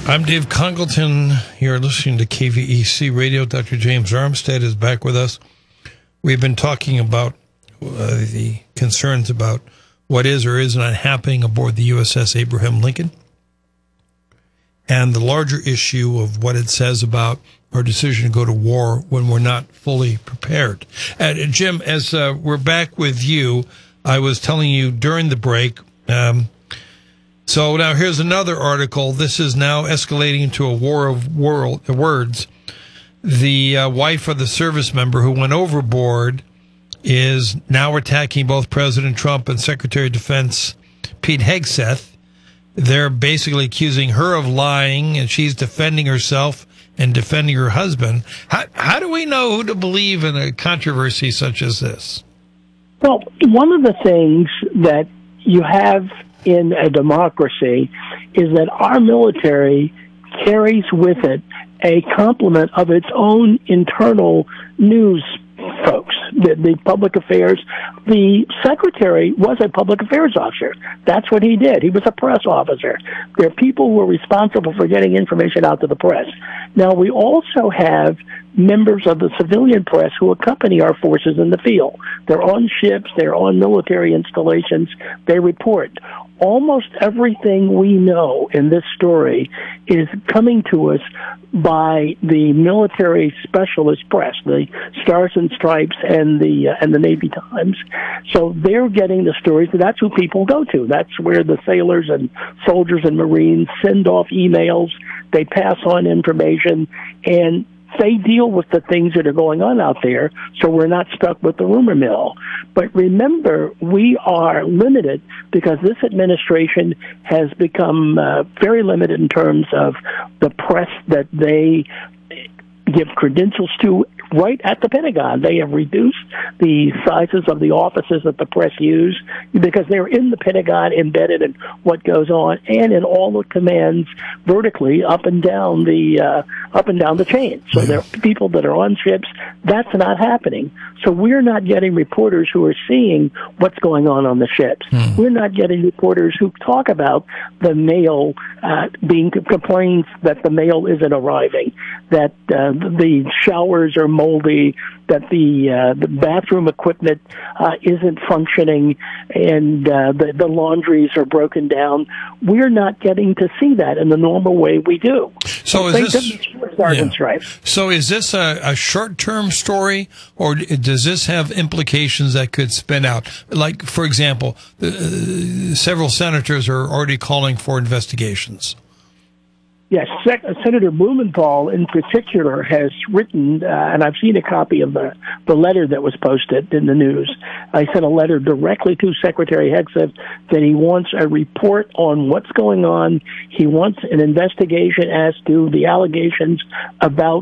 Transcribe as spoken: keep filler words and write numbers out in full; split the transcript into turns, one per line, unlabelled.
I'm Dave Congleton. You're listening to K V E C Radio. Doctor James Armstead is back with us. We've been talking about uh, the concerns about what is or is not happening aboard the U S S Abraham Lincoln, and the larger issue of what it says about our decision to go to war when we're not fully prepared. Uh, Jim, as uh, we're back with you, I was telling you during the break, um, so now here's another article. This is now escalating into a war of world, words. The uh, wife of the service member who went overboard is now attacking both President Trump and Secretary of Defense Pete Hegseth. They're basically accusing her of lying, and she's defending herself and defending her husband. How, how do we know who to believe in a controversy such as this?
Well, one of the things that you have in a democracy is that our military carries with it a complement of its own internal news folks, the, the public affairs. The secretary was a public affairs officer. That's what he did. He was a press officer. There are people who are responsible for getting information out to the press. Now, we also have members of the civilian press who accompany our forces in the field. They're on ships, they're on military installations, they report. Almost everything we know in this story is coming to us by the military specialist press, the Stars and Stripes and the uh, and the Navy Times. So they're getting the stories. That's who people go to. That's where the sailors and soldiers and Marines send off emails. They pass on information, and they deal with the things that are going on out there, so we're not stuck with the rumor mill. But remember, we are limited because this administration has become uh, very limited in terms of the press that they give credentials to right at the Pentagon. They have reduced the sizes of the offices that the press use because they're in the Pentagon, embedded in what goes on and in all the commands vertically up and down the uh, up and down the chain. So there are people that are on ships. That's not happening. So we're not getting reporters who are seeing what's going on on the ships. Mm. We're not getting reporters who talk about the mail uh, being complaints that the mail isn't arriving, that uh, the showers are moldy, that the uh, the bathroom equipment uh, isn't functioning, and uh, the, the laundries are broken down. We're not getting to see that in the normal way we do.
So, so is this yeah. So is this a, a short-term story, or does this have implications that could spin out? Like, for example, uh, several senators are already calling for investigations.
Yes, Sec- Senator Blumenthal in particular has written, uh, and I've seen a copy of the, the letter that was posted in the news. I sent a letter directly to Secretary Hegseth that he wants a report on what's going on. He wants an investigation as to the allegations about